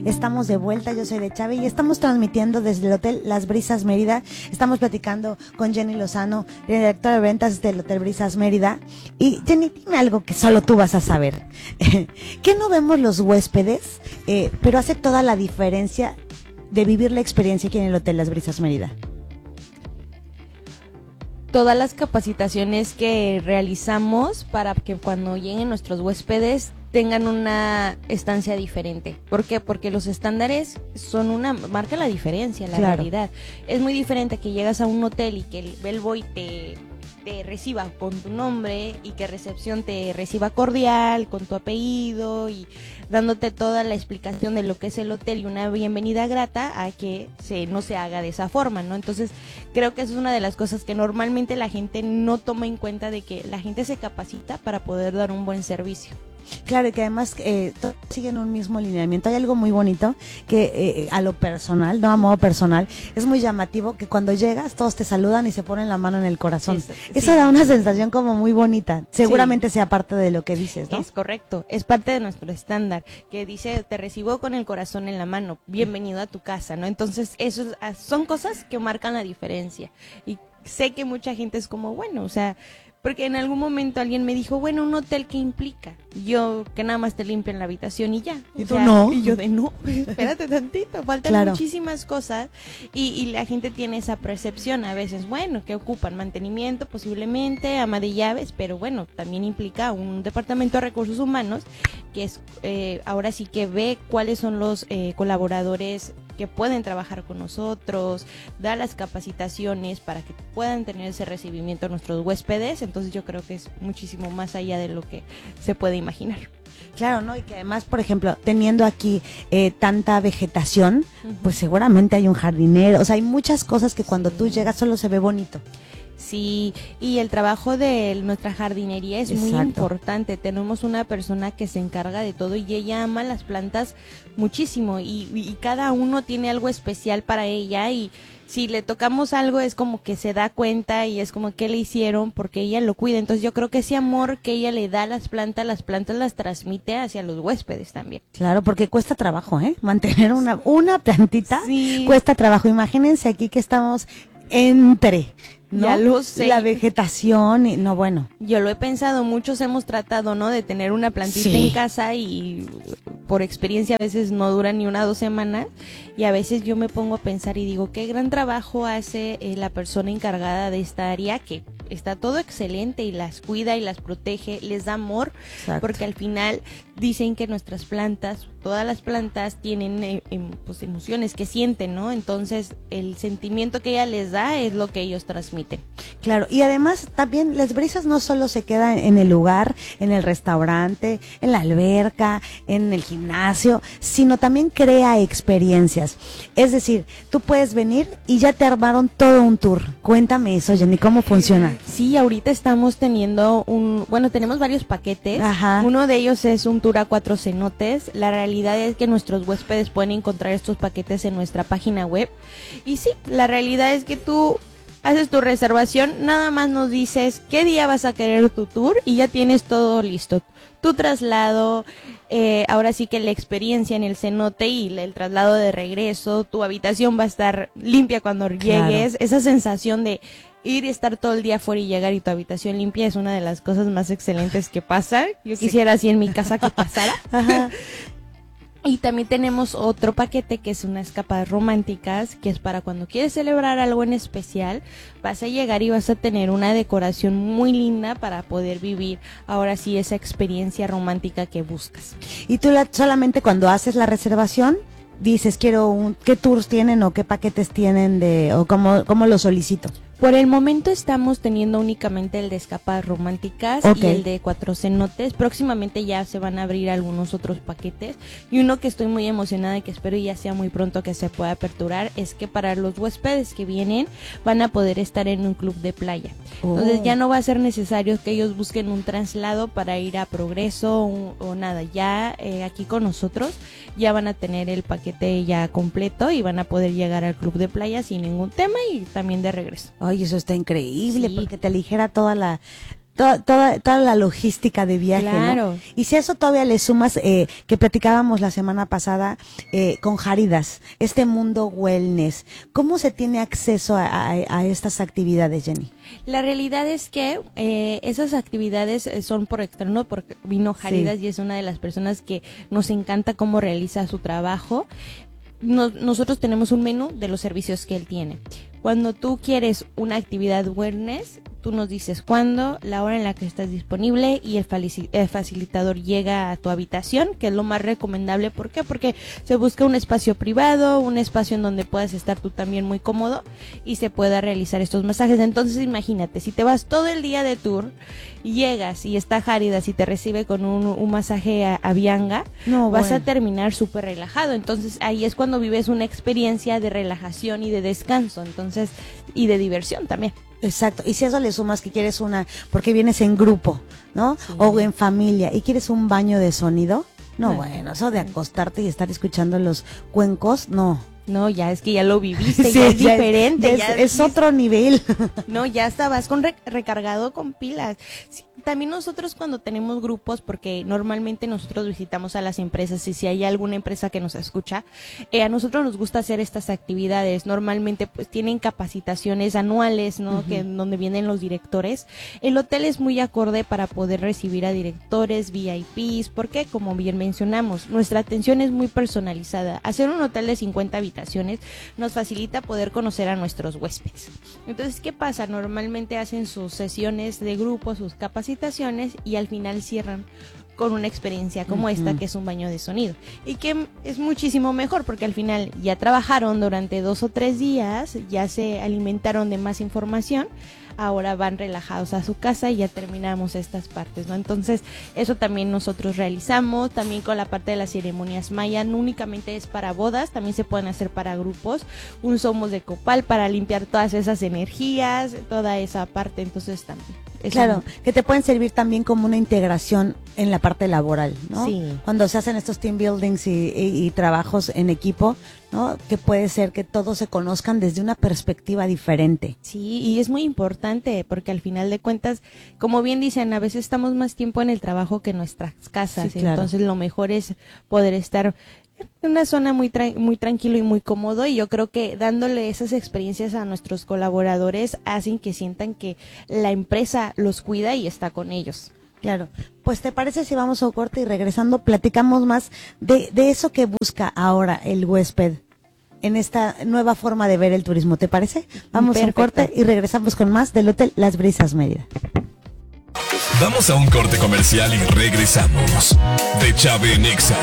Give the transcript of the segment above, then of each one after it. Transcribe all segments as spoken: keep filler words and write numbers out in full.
Estamos de vuelta, yo soy de Chave y estamos transmitiendo desde el Hotel Las Brisas Mérida. Estamos platicando con Jenny Lozano, directora de ventas del Hotel Brisas Mérida. Y Jenny, dime algo que solo tú vas a saber. ¿Qué no vemos los huéspedes, eh, pero hace toda la diferencia de vivir la experiencia aquí en el Hotel Las Brisas Mérida? Todas las capacitaciones que realizamos para que cuando lleguen nuestros huéspedes tengan una estancia diferente. ¿Por qué? Porque los estándares son una, marca la diferencia, la claro. realidad. Es muy diferente que llegas a un hotel y que el bellboy te, te reciba con tu nombre y que recepción te reciba cordial, con tu apellido y dándote toda la explicación de lo que es el hotel y una bienvenida grata, a que se, no se haga de esa forma, ¿no? Entonces, creo que eso es una de las cosas que normalmente la gente no toma en cuenta, de que la gente se capacita para poder dar un buen servicio. Claro, y que además eh, todos siguen un mismo lineamiento. Hay algo muy bonito que eh, a lo personal, no a modo personal, es muy llamativo que cuando llegas todos te saludan y se ponen la mano en el corazón. Es, Eso sí. da una sensación como muy bonita. Seguramente sí. sea parte de lo que dices, ¿no? Es correcto, es parte de nuestro estándar, que dice, te recibo con el corazón en la mano, bienvenido a tu casa, ¿no? Entonces, eso son cosas que marcan la diferencia. Y sé que mucha gente es como, bueno, o sea, porque en algún momento alguien me dijo, bueno, ¿un hotel qué implica? Yo, que nada más te limpian la habitación y ya. ¿Y tú no? Y yo de no, espérate tantito, faltan claro. muchísimas cosas y, y la gente tiene esa percepción a veces, bueno, que ocupan mantenimiento posiblemente, ama de llaves, pero bueno, también implica un departamento de recursos humanos que es, eh, ahora sí que ve cuáles son los eh, colaboradores que pueden trabajar con nosotros, da las capacitaciones para que puedan tener ese recibimiento a nuestros huéspedes. Entonces yo creo que es muchísimo más allá de lo que se puede imaginar. Claro, ¿no? Y que además, por ejemplo, teniendo aquí eh, tanta vegetación, uh-huh. pues seguramente hay un jardinero, o sea, hay muchas cosas que cuando sí. tú llegas solo se ve bonito. Sí, y el trabajo de nuestra jardinería es Exacto. muy importante. Tenemos una persona que se encarga de todo y ella ama las plantas muchísimo y, y cada uno tiene algo especial para ella, y si le tocamos algo es como que se da cuenta y es como que le hicieron porque ella lo cuida. Entonces yo creo que ese amor que ella le da a las plantas, las plantas las transmite hacia los huéspedes también. Claro, porque cuesta trabajo, ¿eh? Mantener una, una plantita sí. cuesta trabajo. Imagínense aquí que estamos entre... ¿no? Ya lo sé. La vegetación, y no, bueno. Yo lo he pensado, muchos hemos tratado, ¿no? De tener una plantita sí. en casa y por experiencia a veces no dura ni una o dos semanas, y a veces yo me pongo a pensar y digo, qué gran trabajo hace eh, la persona encargada de esta área, que está todo excelente y las cuida y las protege, les da amor, Exacto. porque al final dicen que nuestras plantas, todas las plantas tienen eh, eh, pues emociones que sienten, ¿no? Entonces el sentimiento que ella les da es lo que ellos transmiten. Claro, y además también Las Brisas no solo se queda en el lugar, en el restaurante, en la alberca, en el gimnasio, sino también crea experiencias. Es decir, tú puedes venir y ya te armaron todo un tour. Cuéntame eso, Jenny, ¿cómo funciona? Sí, ahorita estamos teniendo un, bueno, tenemos varios paquetes. Ajá. Uno de ellos es un tour a cuatro cenotes. La realidad es que nuestros huéspedes pueden encontrar estos paquetes en nuestra página web. Y sí, la realidad es que tú haces tu reservación, nada más nos dices qué día vas a querer tu tour y ya tienes todo listo. Tu traslado, eh, ahora sí que la experiencia en el cenote y el traslado de regreso, tu habitación va a estar limpia cuando Claro. llegues. Esa sensación de ir y estar todo el día afuera y llegar y tu habitación limpia es una de las cosas más excelentes que pasa. Yo sí. quisiera así en mi casa que pasara. Ajá. Y también tenemos otro paquete que es unas escapadas románticas, que es para cuando quieres celebrar algo en especial, vas a llegar y vas a tener una decoración muy linda para poder vivir ahora sí esa experiencia romántica que buscas. Y tú la, solamente cuando haces la reservación dices quiero un, qué tours tienen o qué paquetes tienen de o cómo cómo lo solicito. Por el momento estamos teniendo únicamente el de escapadas románticas okay. y el de cuatro cenotes. Próximamente ya se van a abrir algunos otros paquetes. Y uno que estoy muy emocionada y que espero ya sea muy pronto que se pueda aperturar es que para los huéspedes que vienen van a poder estar en un club de playa. Oh. Entonces ya no va a ser necesario que ellos busquen un traslado para ir a Progreso o, o nada. Ya eh, aquí con nosotros ya van a tener el paquete ya completo y van a poder llegar al club de playa sin ningún tema y también de regreso. Ay, eso está increíble, sí. porque te aligera toda la Toda, toda, toda la logística de viaje, claro. ¿no? Y si a eso todavía le sumas, eh, que platicábamos la semana pasada, eh, con Járidas, este mundo wellness, ¿cómo se tiene acceso a, a, a estas actividades, Jenny? La realidad es que eh, esas actividades son por externo, porque vino Járidas sí. y es una de las personas que nos encanta cómo realiza su trabajo. Nos, nosotros tenemos un menú de los servicios que él tiene. Cuando tú quieres una actividad wellness, tú nos dices cuándo, la hora en la que estás disponible y el, el facilitador llega a tu habitación, que es lo más recomendable. ¿Por qué? Porque se busca un espacio privado, un espacio en donde puedas estar tú también muy cómodo y se pueda realizar estos masajes. Entonces imagínate, si te vas todo el día de tour y llegas y está Járidas y te recibe con un, un masaje a, a Bianga, no, vas bueno. a terminar súper relajado. Entonces ahí es cuando vives una experiencia de relajación y de descanso, entonces y de diversión también. Exacto, y si a eso le sumas que quieres una, porque vienes en grupo, ¿no? Sí. O en familia, y quieres un baño de sonido, no, no, bueno, eso de acostarte y estar escuchando los cuencos, no. No, ya es que ya lo viviste, sí, ya es ya diferente. Es, ya es, es otro nivel. No, ya estabas con re recargado con pilas. Sí, también nosotros cuando tenemos grupos, porque normalmente nosotros visitamos a las empresas y si hay alguna empresa que nos escucha, eh, a nosotros nos gusta hacer estas actividades. Normalmente pues tienen capacitaciones anuales, ¿no? Uh-huh. Que donde vienen los directores. El hotel es muy acorde para poder recibir a directores, V I Pes, porque como bien mencionamos, nuestra atención es muy personalizada. Hacer un hotel de cincuenta habitaciones nos facilita poder conocer a nuestros huéspedes. Entonces, ¿qué pasa? Normalmente hacen sus sesiones de grupo, sus capacitaciones y al final cierran con una experiencia como uh-huh. esta, que es un baño de sonido. Y que es muchísimo mejor porque al final ya trabajaron durante dos o tres días, ya se alimentaron de más información, ahora van relajados a su casa y ya terminamos estas partes, ¿no? Entonces, eso también nosotros realizamos, también con la parte de las ceremonias maya, no únicamente es para bodas, también se pueden hacer para grupos, un somos de copal para limpiar todas esas energías, toda esa parte, entonces también. Claro, que te pueden servir también como una integración en la parte laboral, ¿no? Sí. Cuando se hacen estos team buildings y, y, y trabajos en equipo, ¿no? Que puede ser que todos se conozcan desde una perspectiva diferente. Sí, y es muy importante porque al final de cuentas, como bien dicen, a veces estamos más tiempo en el trabajo que en nuestras casas, sí, claro. Entonces lo mejor es poder estar en una zona muy tra muy tranquilo y muy cómodo, y yo creo que dándole esas experiencias a nuestros colaboradores hacen que sientan que la empresa los cuida y está con ellos. Claro, pues ¿te parece si vamos a un corte y regresando platicamos más de, de eso que busca ahora el huésped en esta nueva forma de ver el turismo? ¿Te parece? Vamos Perfecto. a un corte y regresamos con más del Hotel Las Brisas Mérida. Vamos a un corte comercial y regresamos. De Chave Nexa.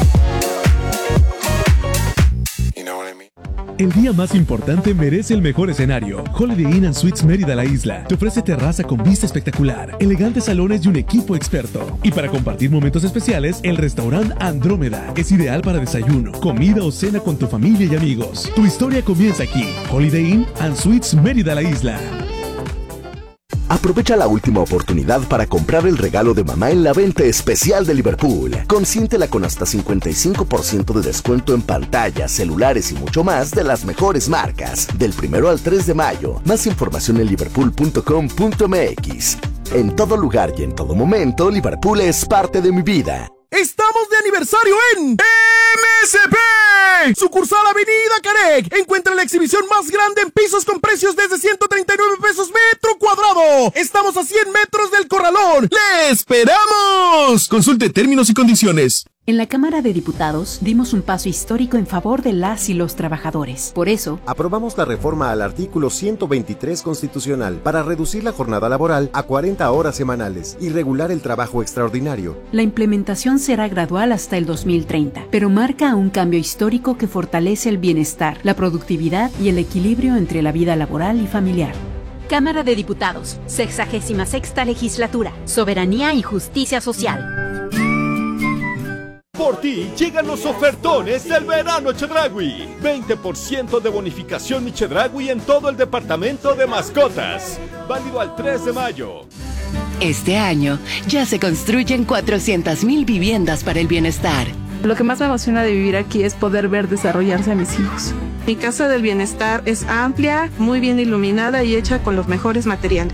El día más importante merece el mejor escenario. Holiday Inn and Suites Mérida La Isla te ofrece terraza con vista espectacular, elegantes salones y un equipo experto. Y para compartir momentos especiales, el restaurante Andrómeda es ideal para desayuno, comida o cena con tu familia y amigos. Tu historia comienza aquí. Holiday Inn and Suites Mérida La Isla. Aprovecha la última oportunidad para comprar el regalo de mamá en la venta especial de Liverpool. Consiéntela con hasta cincuenta y cinco por ciento de descuento en pantallas, celulares y mucho más de las mejores marcas. Del primero al tres de mayo. Más información en liverpool punto com punto m x. En todo lugar y en todo momento, Liverpool es parte de mi vida. ¡Estamos de aniversario en M S P! Sucursal Avenida Carec. Encuentra la exhibición más grande en pisos con precios desde ciento treinta y nueve pesos metro cuadrado. Estamos a cien metros del Corralón. ¡Le esperamos! Consulte términos y condiciones. En la Cámara de Diputados dimos un paso histórico en favor de las y los trabajadores. Por eso, aprobamos la reforma al artículo ciento veintitrés constitucional para reducir la jornada laboral a cuarenta horas semanales y regular el trabajo extraordinario. La implementación será gradual hasta el dos mil treinta, pero marca un cambio histórico que fortalece el bienestar, la productividad y el equilibrio entre la vida laboral y familiar. Cámara de Diputados, sexagésima sexta legislatura, soberanía y justicia social. Por ti llegan los ofertones del verano Chedraui. veinte por ciento de bonificación mi Chedraui en todo el departamento de mascotas. Válido al tres de mayo. Este año ya se construyen cuatrocientas mil viviendas para el bienestar. Lo que más me emociona de vivir aquí es poder ver desarrollarse a mis hijos. Mi casa del bienestar es amplia, muy bien iluminada y hecha con los mejores materiales.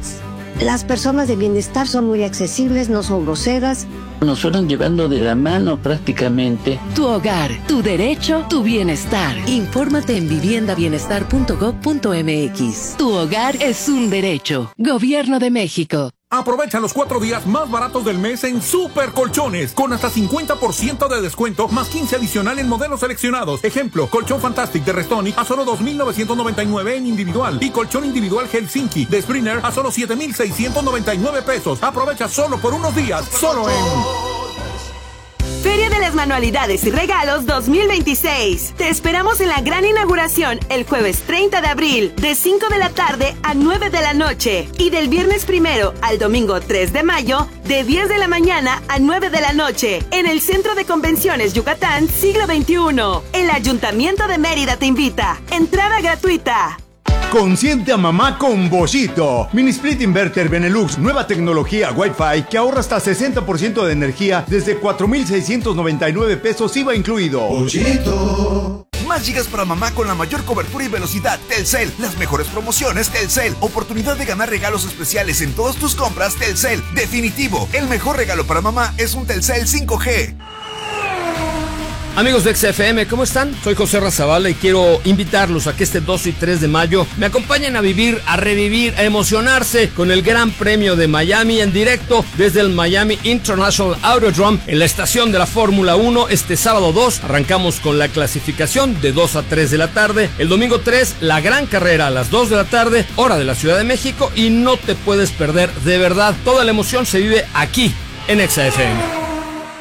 Las personas de bienestar son muy accesibles, no son groseras. Nos fueron llevando de la mano prácticamente. Tu hogar, tu derecho, tu bienestar. Infórmate en vivienda bienestar punto gob punto eme equis. Tu hogar es un derecho. Gobierno de México. Aprovecha los cuatro días más baratos del mes en Super Colchones, con hasta cincuenta por ciento de descuento, más quince adicional en modelos seleccionados. Ejemplo, colchón Fantastic de Restonic a solo dos mil novecientos noventa y nueve en individual, y colchón individual Helsinki de Springer a solo siete mil seiscientos noventa y nueve pesos. Aprovecha solo por unos días, solo en... Feria de las Manualidades y Regalos dos mil veintiséis. Te esperamos en la gran inauguración el jueves treinta de abril, de cinco de la tarde a nueve de la noche, y del viernes primero al domingo tres de mayo, de diez de la mañana a nueve de la noche, en el Centro de Convenciones Yucatán Siglo veintiuno. El Ayuntamiento de Mérida te invita. Entrada gratuita. Consiente a mamá con Boschito. Mini Split Inverter Benelux, nueva tecnología Wi-Fi que ahorra hasta sesenta por ciento de energía desde cuatro mil seiscientos noventa y nueve pesos I V A incluido. Boschito. Más gigas para mamá con la mayor cobertura y velocidad. Telcel. Las mejores promociones Telcel. Oportunidad de ganar regalos especiales en todas tus compras Telcel. Definitivo. El mejor regalo para mamá es un Telcel cinco G. Amigos de X F M, ¿cómo están? Soy José Razabala y quiero invitarlos a que este dos y tres de mayo me acompañen a vivir, a revivir, a emocionarse con el Gran Premio de Miami en directo desde el Miami International Autodrome en la estación de la Fórmula uno. Este sábado dos arrancamos con la clasificación de dos a tres de la tarde. El domingo tres, la gran carrera a las dos de la tarde, hora de la Ciudad de México, y no te puedes perder, de verdad, toda la emoción se vive aquí en X F M.